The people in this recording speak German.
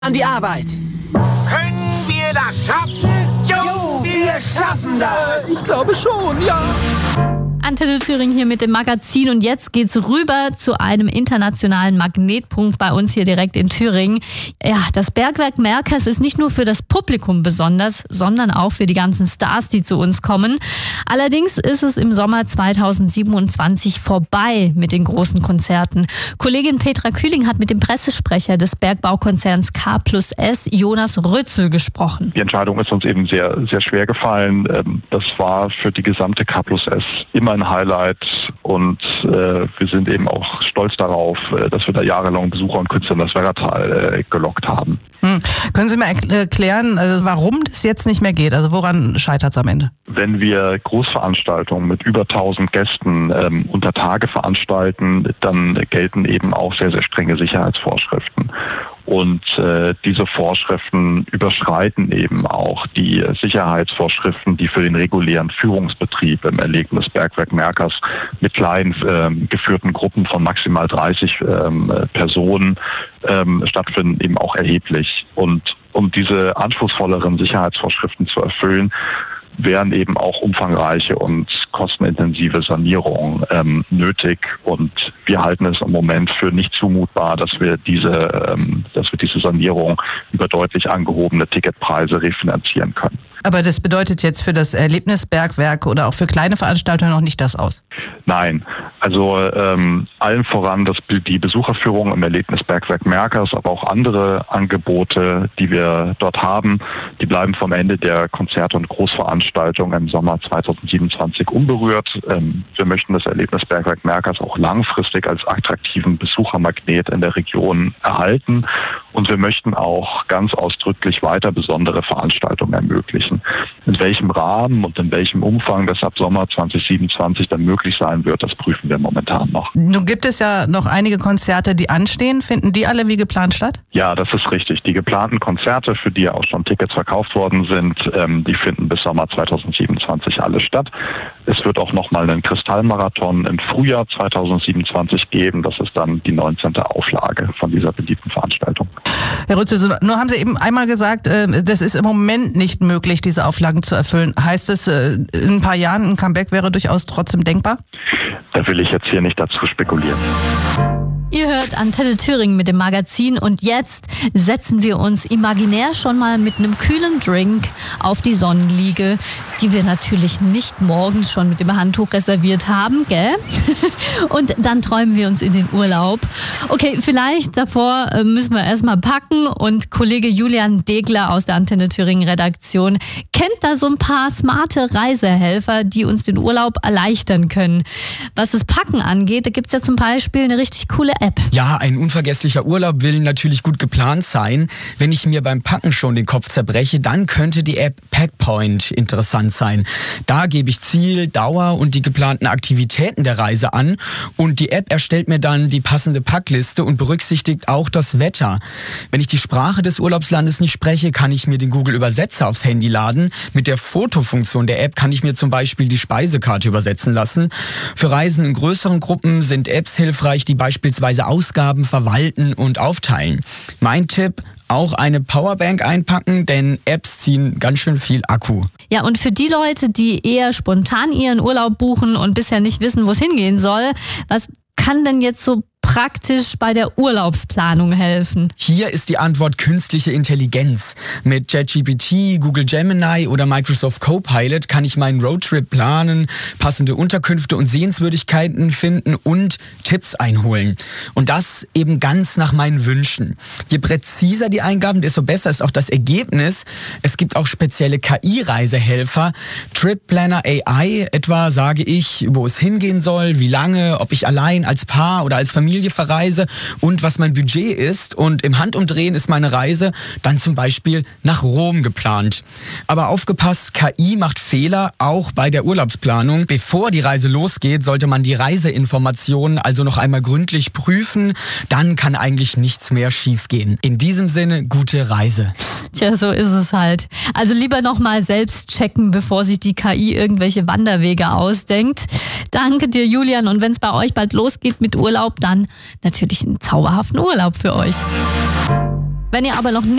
An die Arbeit! Können wir das schaffen? Jo, wir schaffen das! Ich glaube schon, ja. Antenne Thüringen hier mit dem Magazin und jetzt geht's rüber zu einem internationalen Magnetpunkt bei uns hier direkt in Thüringen. Ja, das Bergwerk Merkers ist nicht nur für das Publikum besonders, sondern auch für die ganzen Stars, die zu uns kommen. Allerdings ist es im Sommer 2027 vorbei mit den großen Konzerten. Kollegin Petra Kühling hat mit dem Pressesprecher des Bergbaukonzerns K+S, Jonas Rützel, gesprochen. Die Entscheidung ist uns eben sehr, sehr schwer gefallen. Das war für die gesamte K+S immer ein Highlight und wir sind eben auch stolz darauf, dass wir da jahrelang Besucher und Künstler in das Werratal gelockt haben. Können Sie mal erklären, warum das jetzt nicht mehr geht? Also woran scheitert es am Ende? Wenn wir Großveranstaltungen mit über 1000 Gästen unter Tage veranstalten, dann gelten eben auch sehr, sehr strenge Sicherheitsvorschriften. Und diese Vorschriften überschreiten eben auch die Sicherheitsvorschriften, die für den regulären Führungsbetrieb im Erlebnisbergwerk Merkers mit kleinen geführten Gruppen von maximal 30 Personen stattfinden, eben auch erheblich. Und um diese anspruchsvolleren Sicherheitsvorschriften zu erfüllen, wären eben auch umfangreiche und kostenintensive Sanierungen nötig. Und wir halten es im Moment für nicht zumutbar, dass wir diese Sanierung über deutlich angehobene Ticketpreise refinanzieren können. Aber das bedeutet jetzt für das Erlebnisbergwerk oder auch für kleine Veranstalter noch nicht das aus? Nein, also allen voran die Besucherführung im Erlebnisbergwerk Merkers, aber auch andere Angebote, die wir dort haben, die bleiben vom Ende der Konzerte und Großveranstaltungen im Sommer 2027 unberührt. Wir möchten das Erlebnisbergwerk Merkers auch langfristig als attraktiven Besuchermagnet in der Region erhalten und wir möchten auch ganz ausdrücklich weiter besondere Veranstaltungen ermöglichen. In welchem Rahmen und in welchem Umfang das ab Sommer 2027 dann möglich sein wird, das prüfen wir momentan noch. Nun gibt es ja noch einige Konzerte, die anstehen. Finden die alle wie geplant statt? Ja, das ist richtig. Die geplanten Konzerte, für die ja auch schon Tickets verkauft worden sind, die finden bis Sommer 2027 alle statt. Es wird auch nochmal einen Kristallmarathon im Frühjahr 2027 geben. Das ist dann die 19. Auflage von dieser beliebten Veranstaltung. Herr Rützel, nur haben Sie eben einmal gesagt, das ist im Moment nicht möglich, diese Auflagen zu erfüllen. Heißt es, in ein paar Jahren ein Comeback wäre durchaus trotzdem denkbar? Da will ich jetzt hier nicht dazu spekulieren. Ihr hört Antenne Thüringen mit dem Magazin und jetzt setzen wir uns imaginär schon mal mit einem kühlen Drink auf die Sonnenliege, die wir natürlich nicht morgens schon mit dem Handtuch reserviert haben, gell? Und dann träumen wir uns in den Urlaub. Okay, vielleicht davor müssen wir erstmal packen und Kollege Julian Degler aus der Antenne Thüringen Redaktion kennt da so ein paar smarte Reisehelfer, die uns den Urlaub erleichtern können. Was das Packen angeht, da gibt's ja zum Beispiel eine richtig coole App. Ja, ein unvergesslicher Urlaub will natürlich gut geplant sein. Wenn ich mir beim Packen schon den Kopf zerbreche, dann könnte die App Packpoint interessant sein. Da gebe ich Ziel, Dauer und die geplanten Aktivitäten der Reise an und die App erstellt mir dann die passende Packliste und berücksichtigt auch das Wetter. Wenn ich die Sprache des Urlaubslandes nicht spreche, kann ich mir den Google-Übersetzer aufs Handy laden. Mit der Fotofunktion der App kann ich mir zum Beispiel die Speisekarte übersetzen lassen. Für Reisen in größeren Gruppen sind Apps hilfreich, die beispielsweise Ausgaben verwalten und aufteilen. Mein Tipp: auch eine Powerbank einpacken, denn Apps ziehen ganz schön viel Akku. Ja, und für die Leute, die eher spontan ihren Urlaub buchen und bisher nicht wissen, wo es hingehen soll, was kann denn jetzt so praktisch bei der Urlaubsplanung helfen? Hier ist die Antwort künstliche Intelligenz. Mit ChatGPT, Google Gemini oder Microsoft Copilot kann ich meinen Roadtrip planen, passende Unterkünfte und Sehenswürdigkeiten finden und Tipps einholen. Und das eben ganz nach meinen Wünschen. Je präziser die Eingaben, desto besser ist auch das Ergebnis. Es gibt auch spezielle KI-Reisehelfer. Trip Planner AI etwa sage ich, wo es hingehen soll, wie lange, ob ich allein, als Paar oder als Familie verreise und was mein Budget ist. Und im Handumdrehen ist meine Reise dann zum Beispiel nach Rom geplant. Aber aufgepasst, KI macht Fehler, auch bei der Urlaubsplanung. Bevor die Reise losgeht, sollte man die Reiseinformationen also noch einmal gründlich prüfen. Dann kann eigentlich nichts mehr schiefgehen. In diesem Sinne, gute Reise. Tja, so ist es halt. Also lieber nochmal selbst checken, bevor sich die KI irgendwelche Wanderwege ausdenkt. Danke dir, Julian. Und wenn es bei euch bald losgeht mit Urlaub, dann natürlich einen zauberhaften Urlaub für euch. Wenn ihr aber noch